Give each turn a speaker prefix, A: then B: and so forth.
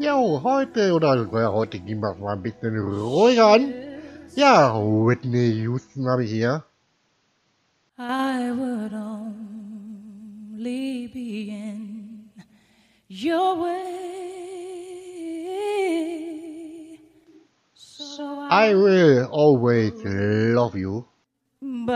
A: Ja, heute gehen wir mal ein bisschen ruhiger an. Ja, Whitney Houston habe ich hier.
B: I would only be in your way. So
A: I will always love you.